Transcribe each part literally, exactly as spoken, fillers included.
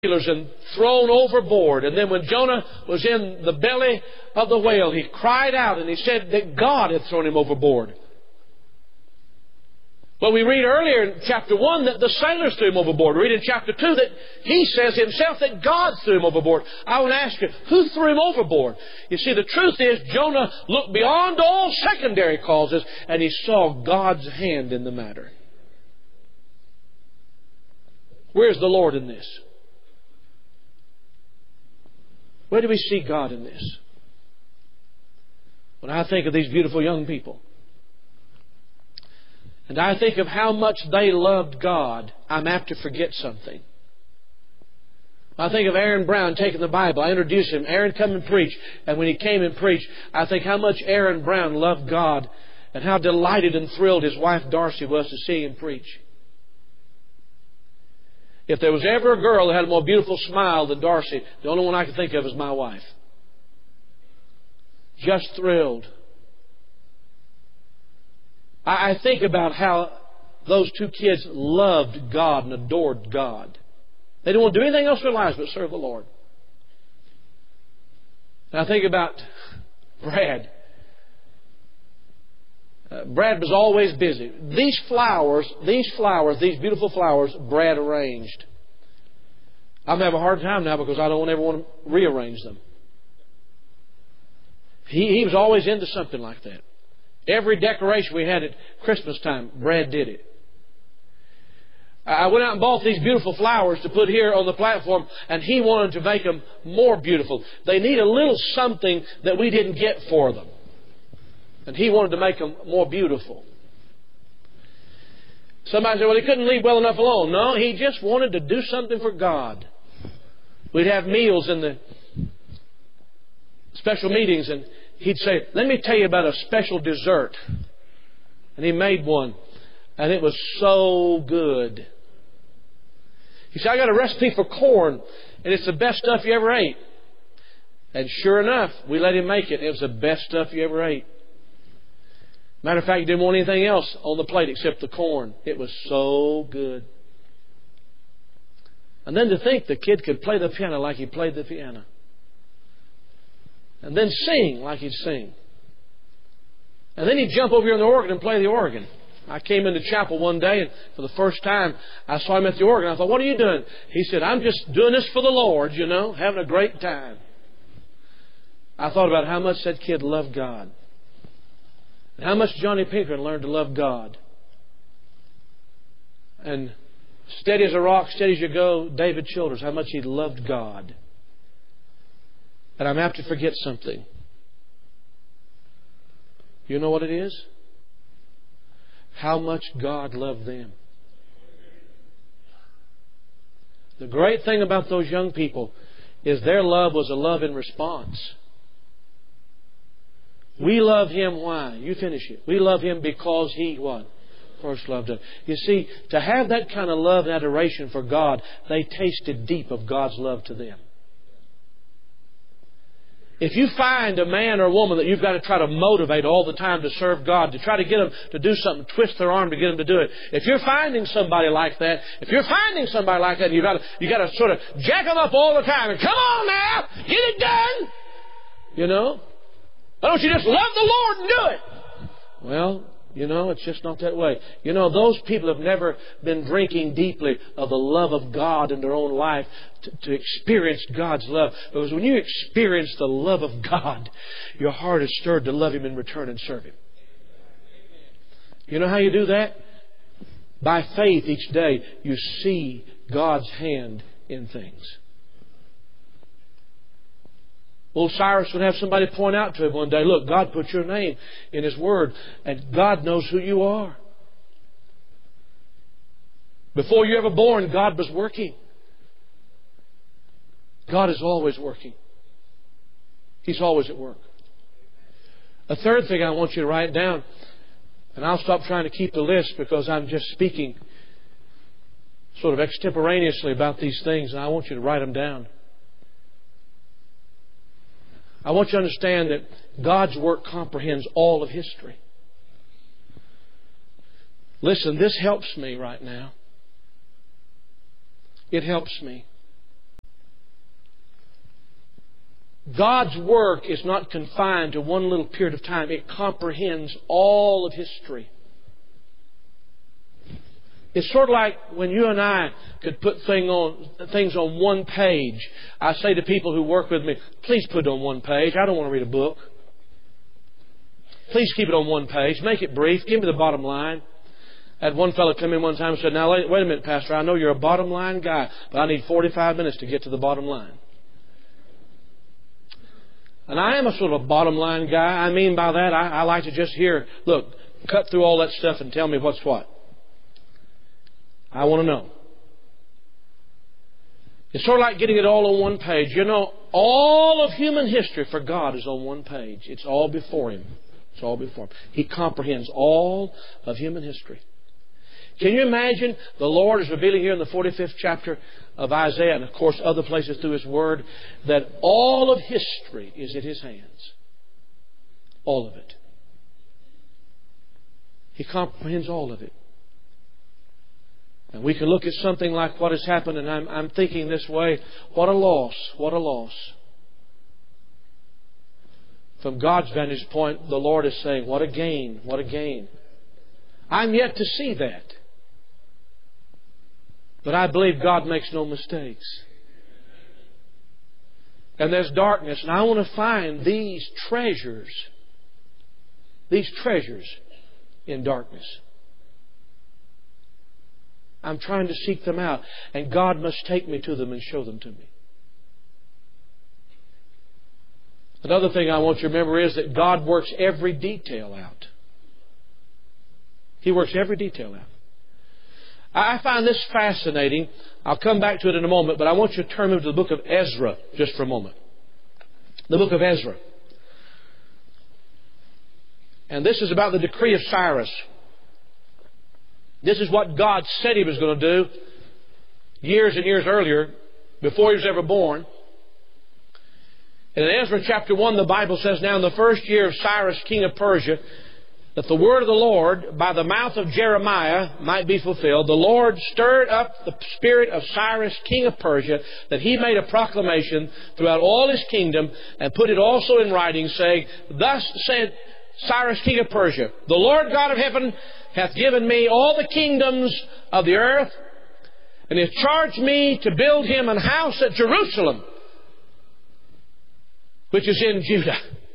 and thrown overboard. And then when Jonah was in the belly of the whale, he cried out and he said that God had thrown him overboard. Well, we read earlier in chapter one that the sailors threw him overboard. We read in chapter two that he says himself that God threw him overboard. I want to ask you, who threw him overboard? You see, the truth is Jonah looked beyond all secondary causes and he saw God's hand in the matter. Where's the Lord in this? Where do we see God in this? When I think of these beautiful young people, and I think of how much they loved God, I'm apt to forget something. I think of Aaron Brown taking the Bible. I introduced him. Aaron, come and preach. And when he came and preached, I think how much Aaron Brown loved God and how delighted and thrilled his wife Darcy was to see him preach. If there was ever a girl that had a more beautiful smile than Darcy, the only one I can think of is my wife. Just thrilled. I think about how those two kids loved God and adored God. They didn't want to do anything else in their lives but serve the Lord. And I think about Brad. Uh, Brad was always busy. These flowers, these flowers, these beautiful flowers, Brad arranged. I'm having a hard time now because I don't ever want to rearrange them. He, he was always into something like that. Every decoration we had at Christmas time, Brad did it. I went out and bought these beautiful flowers to put here on the platform, and he wanted to make them more beautiful. They need a little something that we didn't get for them. And he wanted to make them more beautiful. Somebody said, well, he couldn't leave well enough alone. No, he just wanted to do something for God. We'd have meals in the special meetings, and he'd say, let me tell you about a special dessert. And he made one. And it was so good. He said, I got a recipe for corn. And it's the best stuff you ever ate. And sure enough, we let him make it. It was the best stuff you ever ate. Matter of fact, he didn't want anything else on the plate except the corn. It was so good. And then to think the kid could play the piano like he played the piano. And then sing like he'd sing. And then he'd jump over here on the organ and play the organ. I came into chapel one day, and for the first time, I saw him at the organ. I thought, what are you doing? He said, I'm just doing this for the Lord, you know, having a great time. I thought about how much that kid loved God. And how much Johnny Pinkerton learned to love God. And steady as a rock, steady as you go, David Childers, how much he loved God. And I'm apt to forget something. You know what it is? How much God loved them. The great thing about those young people is their love was a love in response. We love Him. Why? You finish it. We love Him because He what? First loved us. You see, to have that kind of love and adoration for God, they tasted deep of God's love to them. If you find a man or a woman that you've got to try to motivate all the time to serve God, to try to get them to do something, twist their arm to get them to do it. If you're finding somebody like that, if you're finding somebody like that, you've got to, you've got to sort of jack them up all the time and come on now, get it done. You know? Why don't you just love the Lord and do it? Well, you know, it's just not that way. You know, those people have never been drinking deeply of the love of God in their own life to, to experience God's love. Because when you experience the love of God, your heart is stirred to love Him in return and serve Him. You know how you do that? By faith each day, you see God's hand in things. Old Cyrus would have somebody point out to him one day, look, God put your name in His Word, and God knows who you are. Before you were ever born, God was working. God is always working. He's always at work. A third thing I want you to write down, and I'll stop trying to keep the list because I'm just speaking sort of extemporaneously about these things, and I want you to write them down. I want you to understand that God's work comprehends all of history. Listen, this helps me right now. It helps me. God's work is not confined to one little period of time. It comprehends all of history. It's sort of like when you and I could put thing on, things on one page. I say to people who work with me, please put it on one page. I don't want to read a book. Please keep it on one page. Make it brief. Give me the bottom line. I had one fellow come in one time and said, now wait, wait a minute, Pastor. I know you're a bottom line guy, but I need forty-five minutes to get to the bottom line. And I am a sort of a bottom line guy. I mean by that, I, I like to just hear, look, cut through all that stuff and tell me what's what. I want to know. It's sort of like getting it all on one page. You know, all of human history for God is on one page. It's all before Him. It's all before Him. He comprehends all of human history. Can you imagine the Lord is revealing here in the forty-fifth chapter of Isaiah, and of course other places through His Word, that all of history is in His hands. All of it. He comprehends all of it. And we can look at something like what has happened, and I'm, I'm thinking this way, what a loss, what a loss. From God's vantage point, the Lord is saying, what a gain, what a gain. I'm yet to see that. But I believe God makes no mistakes. And there's darkness, and I want to find these treasures, these treasures in darkness. I'm trying to seek them out, and God must take me to them and show them to me. Another thing I want you to remember is that God works every detail out. He works every detail out. I find this fascinating. I'll come back to it in a moment, but I want you to turn to the book of Ezra just for a moment. The book of Ezra. And this is about the decree of Cyrus. This is what God said He was going to do years and years earlier, before He was ever born. And in Ezra chapter one, the Bible says, now in the first year of Cyrus, king of Persia, that the word of the Lord by the mouth of Jeremiah might be fulfilled, the Lord stirred up the spirit of Cyrus, king of Persia, that he made a proclamation throughout all his kingdom, and put it also in writing, saying, thus said Cyrus, king of Persia, the Lord God of heaven hath given me all the kingdoms of the earth, and hath charged me to build Him an house at Jerusalem, which is in Judah.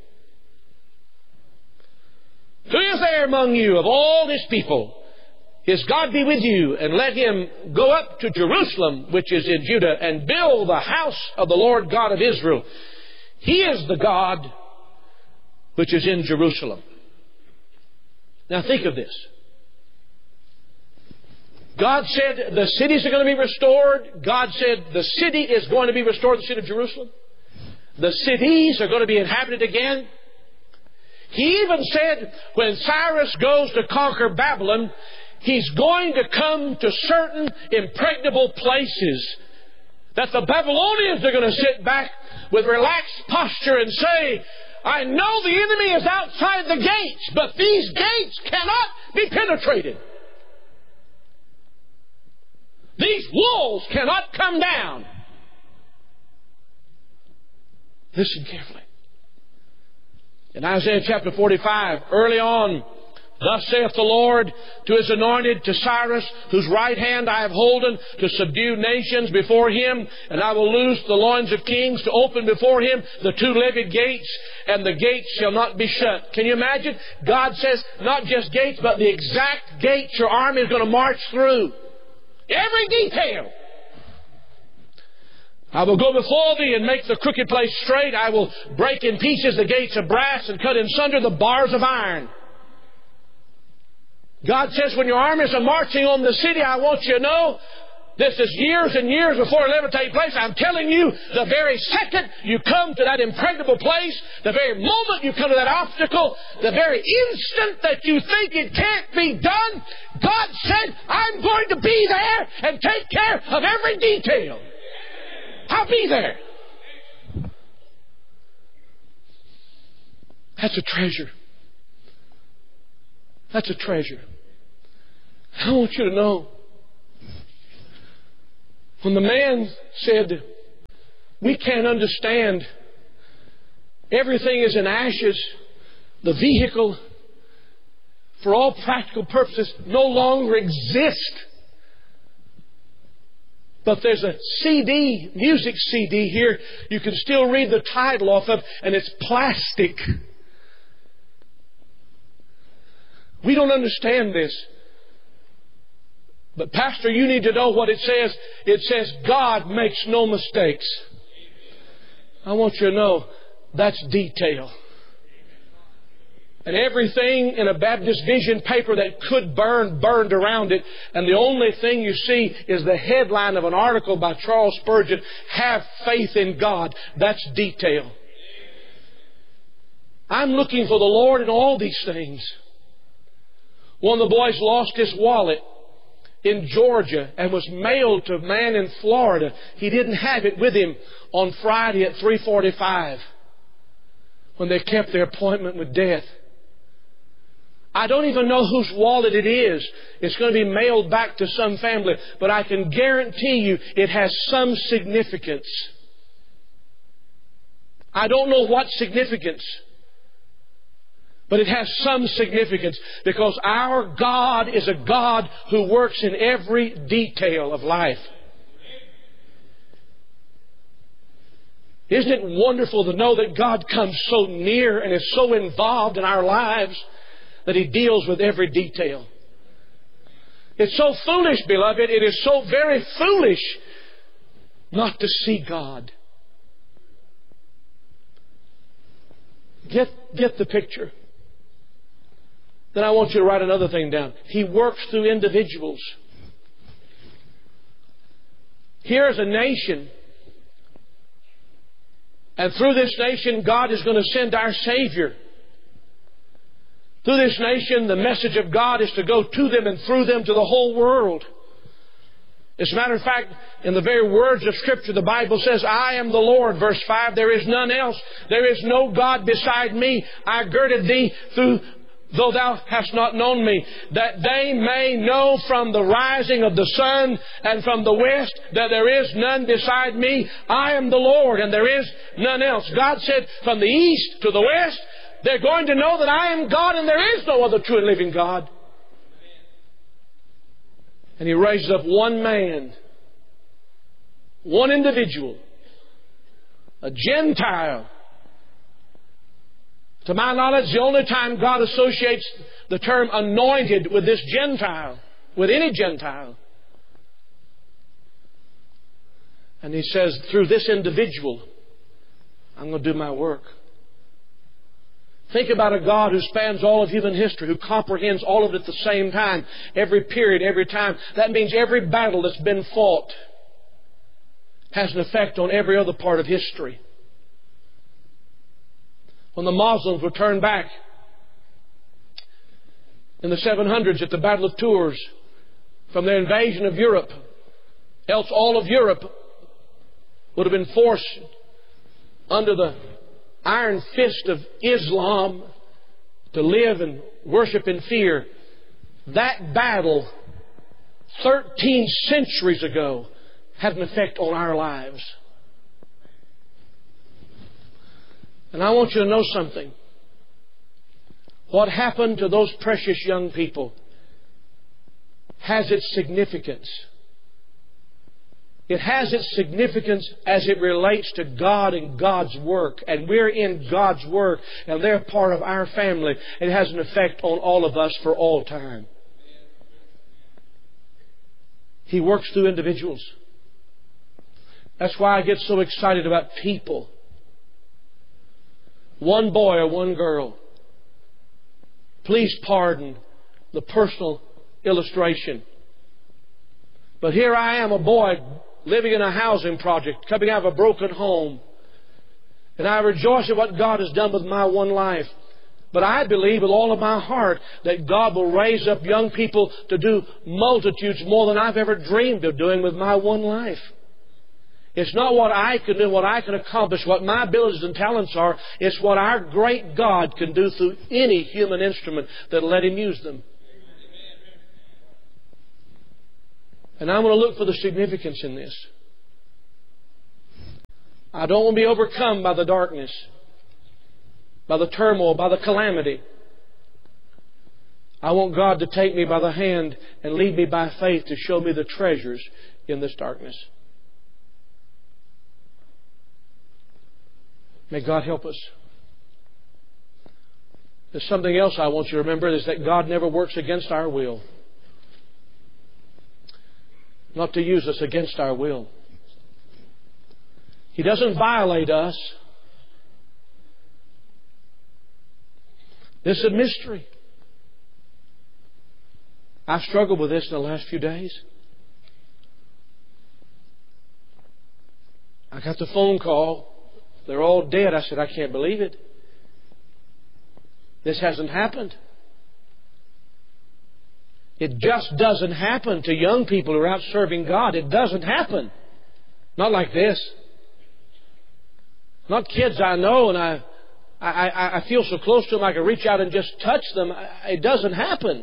Who is there among you of all His people? His God be with you, and let him go up to Jerusalem, which is in Judah, and build the house of the Lord God of Israel. He is the God which is in Jerusalem. Now think of this. God said the cities are going to be restored. God said the city is going to be restored, the city of Jerusalem. The cities are going to be inhabited again. He even said when Cyrus goes to conquer Babylon, he's going to come to certain impregnable places that the Babylonians are going to sit back with relaxed posture and say, I know the enemy is outside the gates, but these gates cannot be penetrated. These walls cannot come down. Listen carefully. In Isaiah chapter forty-five, early on, thus saith the Lord to His anointed, to Cyrus, whose right hand I have holden, to subdue nations before him, and I will loose the loins of kings, to open before him the two-legged gates, and the gates shall not be shut. Can you imagine? God says, not just gates, but the exact gates your army is going to march through. Every detail. I will go before thee and make the crooked place straight. I will break in pieces the gates of brass and cut in sunder the bars of iron. God says, when your armies are marching on the city, I want you to know, this is years and years before it'll ever take place. I'm telling you, the very second you come to that impregnable place, the very moment you come to that obstacle, the very instant that you think it can't be done, God said, I'm going to be there and take care of every detail. I'll be there. That's a treasure. That's a treasure. I want you to know, when the man said, we can't understand Everything is in ashes. The vehicle, for all practical purposes, no longer exists. But there's a C D, music C D here, you can still read the title off of, and it's plastic. We don't understand this. But Pastor, you need to know what it says. It says God makes no mistakes. I want you to know that's detail. And everything in a Baptist Vision paper that could burn, burned around it. And the only thing you see is the headline of an article by Charles Spurgeon, "Have Faith in God." That's detail. I'm looking for the Lord in all these things. One of the boys lost his wallet in Georgia and was mailed to a man in Florida. He didn't have it with him on Friday at three forty-five when they kept their appointment with death. I don't even know whose wallet it is. It's going to be mailed back to some family. But I can guarantee you it has some significance. I don't know what significance. But it has some significance. Because our God is a God who works in every detail of life. Isn't it wonderful to know that God comes so near and is so involved in our lives that He deals with every detail? It's so foolish, beloved. It is so very foolish not to see God. Get, get the picture. Then I want you to write another thing down. He works through individuals. Here's a nation. And through this nation, God is going to send our Savior. Through this nation, the message of God is to go to them and through them to the whole world. As a matter of fact, in the very words of Scripture, the Bible says, "I am the Lord," verse five, "there is none else. There is no God beside me. I girded thee through, though thou hast not known me, that they may know from the rising of the sun and from the west that there is none beside me. I am the Lord, and there is none else." God said, from the east to the west, they're going to know that I am God and there is no other true and living God. And He raises up one man, one individual, a Gentile. To my knowledge, the only time God associates the term anointed with this Gentile, with any Gentile. And He says, through this individual, I'm going to do my work. Think about a God who spans all of human history, who comprehends all of it at the same time, every period, every time. That means every battle that's been fought has an effect on every other part of history. When the Muslims were turned back in the seven hundreds at the Battle of Tours from their invasion of Europe, else all of Europe would have been forced under the iron fist of Islam to live and worship in fear. That battle, thirteen centuries ago, had an effect on our lives. And I want you to know something. What happened to those precious young people has its significance. It has its significance as it relates to God and God's work. And we're in God's work, and they're part of our family. It has an effect on all of us for all time. He works through individuals. That's why I get so excited about people. One boy or one girl. Please pardon the personal illustration. But here I am, a boy living in a housing project, coming out of a broken home. And I rejoice at what God has done with my one life. But I believe with all of my heart that God will raise up young people to do multitudes more than I've ever dreamed of doing with my one life. It's not what I can do, what I can accomplish, what my abilities and talents are. It's what our great God can do through any human instrument that'll let Him use them. And I'm going to look for the significance in this. I don't want to be overcome by the darkness. by the turmoil, by the calamity. I want God to take me by the hand and lead me by faith to show me the treasures in this darkness. May God help us. There's something else I want you to remember, is that God never works against our will. Not to use us against our will. He doesn't violate us. This is a mystery. I've struggled with this in the last few days. I got the phone call. They're all dead. I said, I can't believe it. This hasn't happened. It just doesn't happen to young people who are out serving God. It doesn't happen. Not like this. Not kids I know and I, I, I feel so close to them I can reach out and just touch them. It doesn't happen.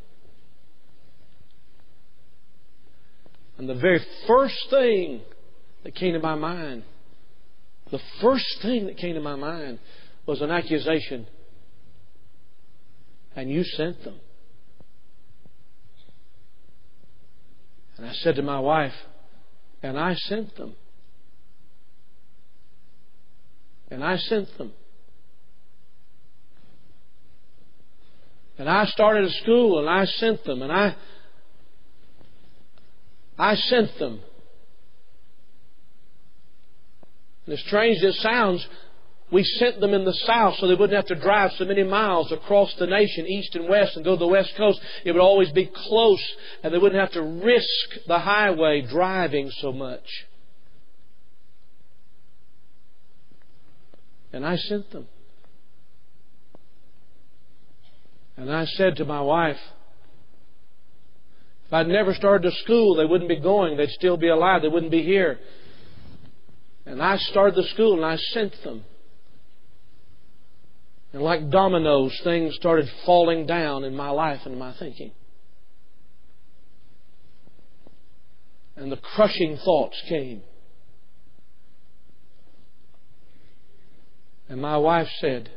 And the very first thing that came to my mind, the first thing that came to my mind was an accusation. And you sent them. And I said to my wife, and I sent them. And I sent them. And I started a school and I sent them. And I I sent them. And as strange as it sounds, we sent them in the south so they wouldn't have to drive so many miles across the nation, east and west, and go to the west coast. It would always be close, and they wouldn't have to risk the highway driving so much. And I sent them. And I said to my wife, if I'd never started a school, they wouldn't be going. They'd still be alive. They wouldn't be here. And I started the school and I sent them. And like dominoes, things started falling down in my life and my thinking. And the crushing thoughts came. And my wife said,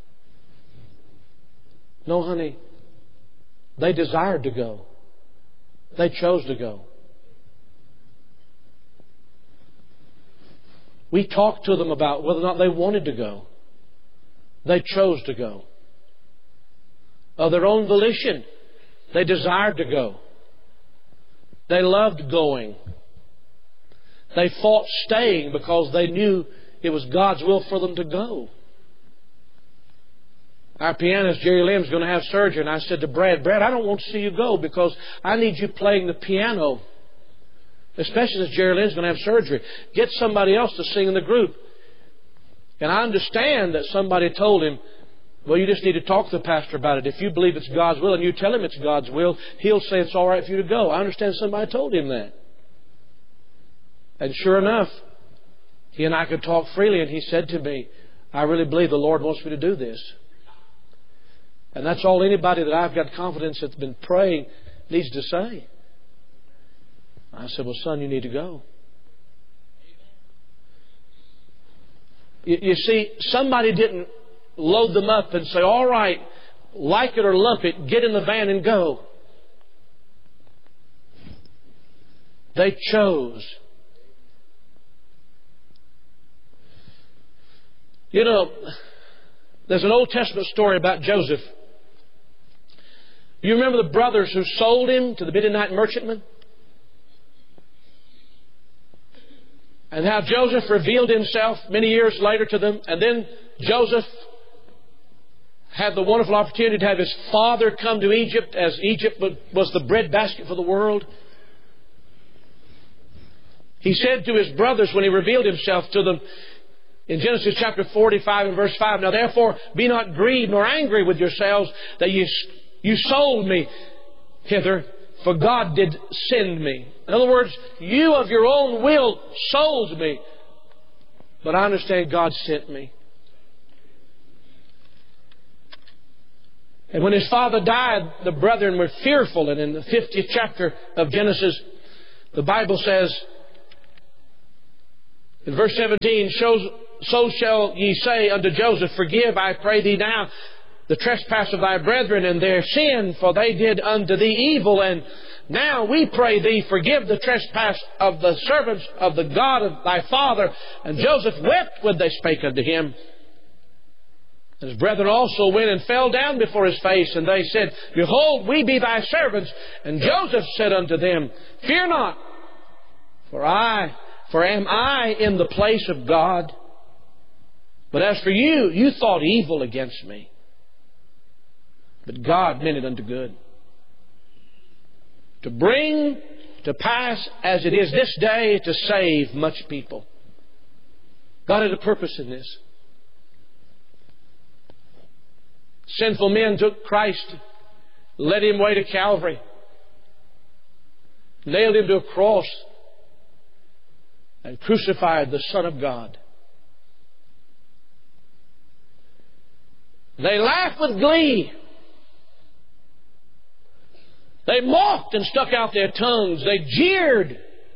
no, honey, they desired to go. They chose to go. We talked to them about whether or not they wanted to go. They chose to go. Of their own volition, they desired to go. They loved going. They fought staying because they knew it was God's will for them to go. Our pianist, Jerry Lim, is going to have surgery. And I said to Brad, Brad, I don't want to see you go because I need you playing the piano. Especially as Jerry Lim's going to have surgery. Get somebody else to sing in the group. And I understand that somebody told him, well, you just need to talk to the pastor about it. If you believe it's God's will and you tell him it's God's will, he'll say it's all right for you to go. I understand somebody told him that. And sure enough, he and I could talk freely, and he said to me, I really believe the Lord wants me to do this. And that's all anybody that I've got confidence that's been praying needs to say. I said, well, son, you need to go. You, you see, somebody didn't load them up and say, all right, like it or lump it, get in the van and go. They chose. You know, there's an Old Testament story about Joseph. You remember the brothers who sold him to the Midianite merchantmen? And how Joseph revealed himself many years later to them. And then Joseph had the wonderful opportunity to have his father come to Egypt, as Egypt was the breadbasket for the world. He said to his brothers when he revealed himself to them in Genesis chapter forty-five and verse five, now therefore be not grieved nor angry with yourselves that you, you sold me hither, for God did send me. In other words, you of your own will sold me, but I understand God sent me. And when his father died, the brethren were fearful. And in the fiftieth chapter of Genesis, the Bible says, in verse seventeen, shows so shall ye say unto Joseph, Forgive, I pray thee now, the trespass of thy brethren and their sin, for they did unto thee evil. And now we pray thee, forgive the trespass of the servants of the God of thy father. And Joseph wept when they spake unto him. His brethren also went and fell down before his face, and they said, Behold, we be thy servants. And Joseph said unto them, Fear not, for I, for am I in the place of God? But as for you, you thought evil against me, but God meant it unto good, to bring to pass as it is this day, to save much people. God had a purpose in this. Sinful men took Christ, led Him away to Calvary, nailed Him to a cross, and crucified the Son of God. They laughed with glee. They mocked and stuck out their tongues. They jeered.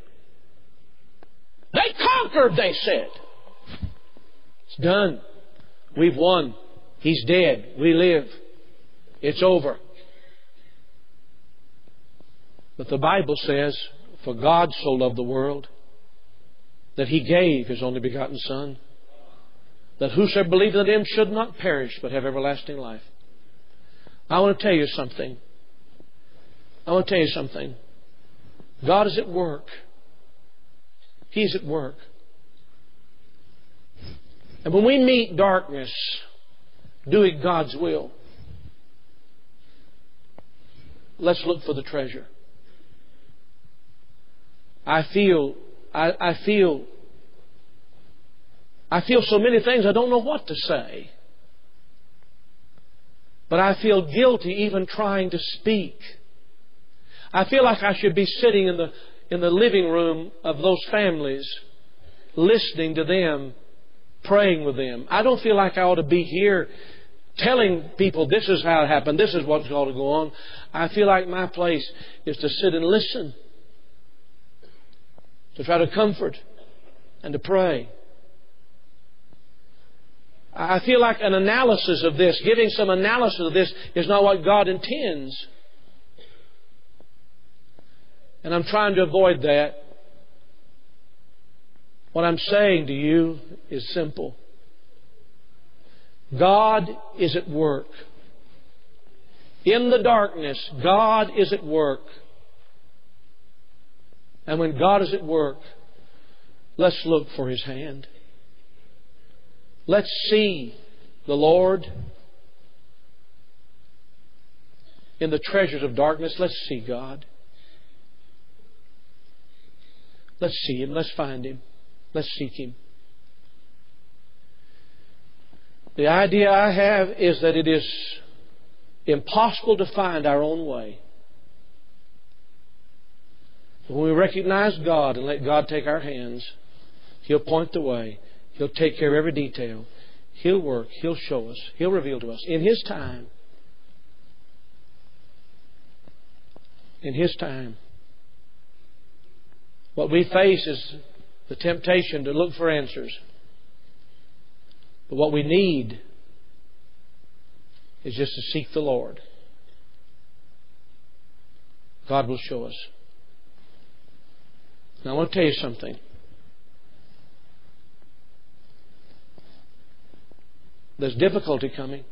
They conquered, they said. It's done. We've won. He's dead. We live. It's over. But the Bible says, For God so loved the world that He gave His only begotten Son, that whosoever believeth in Him should not perish, but have everlasting life. I want to tell you something. I want to tell you something. God is at work. He's at work. And when we meet darkness doing God's will, let's look for the treasure. I feel, I, I feel, I feel so many things I don't know what to say. But I feel guilty even trying to speak. I feel like I should be sitting in the in the living room of those families, listening to them, praying with them. I don't feel like I ought to be here telling people this is how it happened, this is what's ought to go on. I feel like my place is to sit and listen, to try to comfort and to pray. I feel like an analysis of this, giving some analysis of this, is not what God intends. And I'm trying to avoid that. What I'm saying to you is simple. God is at work. In the darkness, God is at work. And when God is at work, let's look for His hand. Let's see the Lord in the treasures of darkness. Let's see God. Let's see Him. Let's find Him. Let's seek Him. The idea I have is that it is impossible to find our own way. But when we recognize God and let God take our hands, He'll point the way. He'll take care of every detail. He'll work. He'll show us. He'll reveal to us in His time. In His time. What we face is the temptation to look for answers. But what we need is just to seek the Lord. God will show us. Now I want to tell you something. There's difficulty coming.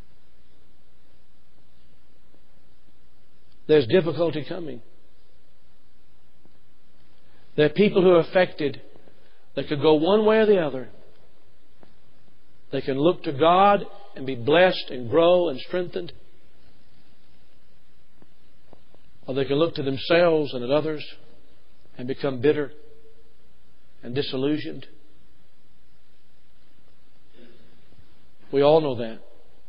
There's difficulty coming. There are people who are affected that could go one way or the other. They can look to God and be blessed and grow and strengthened. Or they can look to themselves and at others and become bitter and disillusioned. We all know that.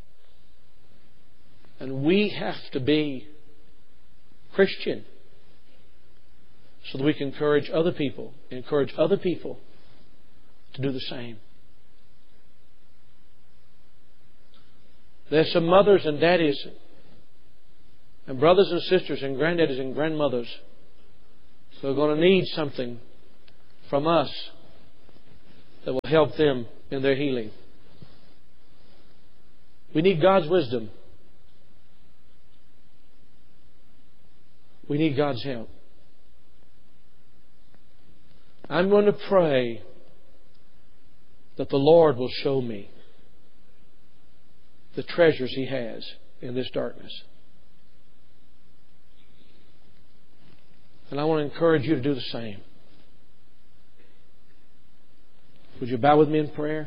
And we have to be Christian so that we can encourage other people, encourage other people to do the same. There's some mothers and daddies and brothers and sisters and granddaddies and grandmothers who are going to need something from us that will help them in their healing. We need God's wisdom. We need God's help. I'm going to pray that the Lord will show me the treasures He has in this darkness. And I want to encourage you to do the same. Would you bow with me in prayer?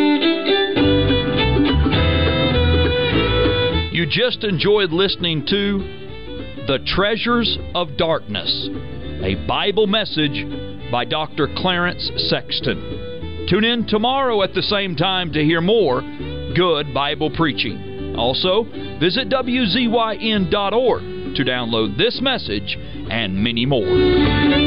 You just enjoyed listening to The Treasures of Darkness, a Bible message by Doctor Clarence Sexton. Tune in tomorrow at the same time to hear more good Bible preaching. Also, visit W Z Y N dot org to download this message and many more.